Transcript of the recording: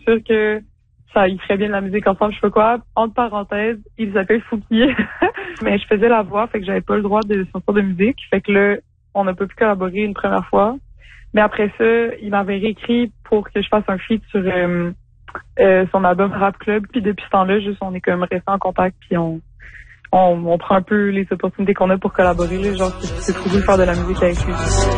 sûre que il ferait bien de la musique ensemble, je sais pas quoi. Entre parenthèses, il s'appelle Fouki. Mais je faisais la voix, fait que j'avais pas le droit de sortir de musique. Fait que là, on n'a pas pu collaborer une première fois. Mais après ça, il m'avait réécrit pour que je fasse un feat sur son album Rap Club. Puis depuis ce temps-là, juste on est comme resté en contact, puis on prend un peu les opportunités qu'on a pour collaborer. Là, genre, c'est trop cool de faire de la musique avec lui.